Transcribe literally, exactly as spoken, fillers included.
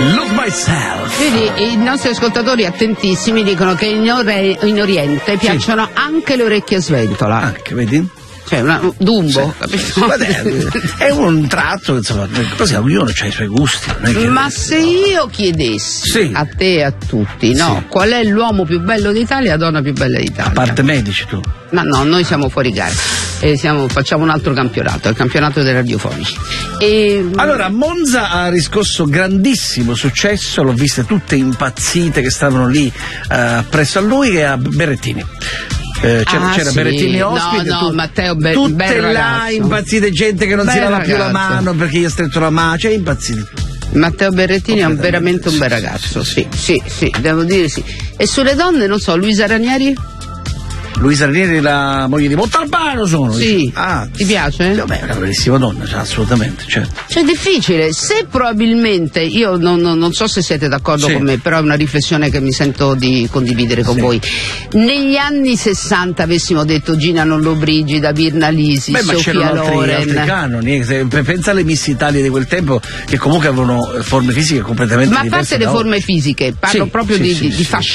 Love Myself. Vedi, i nostri ascoltatori attentissimi dicono che in, ore- in Oriente piacciono sì. anche le orecchie a sventola. Anche, vedi? Cioè, una, Dumbo, sì, sì. È, è un tratto, insomma, così ognuno ha i suoi gusti. Non è che Ma se io chiedessi sì. a te e a tutti, no, sì. qual è l'uomo più bello d'Italia e la donna più bella d'Italia? A parte me, dici tu. Ma no, noi siamo fuori gara e siamo, facciamo un altro campionato, il campionato dei radiofonici. E... Allora, Monza ha riscosso grandissimo successo, l'ho viste tutte impazzite che stavano lì uh, presso a lui e a Berrettini. Eh, c'era, ah, c'era sì. Berrettini ospite, no, no, tu, Matteo Be- tutte bel là ragazzo. impazzite, gente che non bel si lava ragazzo. più la mano perché gli ha stretto la mano, cioè impazziti. Matteo Berrettini è un, veramente un bel ragazzo, sì, sì, sì, devo dire sì. E sulle donne, non so, Luisa Ranieri? Luisa Ranieri, la moglie di Montalbano sono. Sì. Ah, ti piace? Vabbè, è una bellissima donna, cioè, assolutamente, certo. Cioè, è difficile, se probabilmente, io non, non, non so se siete d'accordo sì. con me, però è una riflessione che mi sento di condividere con sì. voi. Negli anni sessanta avessimo detto Gina Lollobrigida, Virna Lisi, Beh, ma Sofia c'erano altri, Loren. altri canoni, pensa alle Miss Italia di quel tempo che comunque avevano forme fisiche completamente ma diverse. Ma a parte le forme fisiche, parlo sì, proprio sì, di, sì, di, sì. di fascia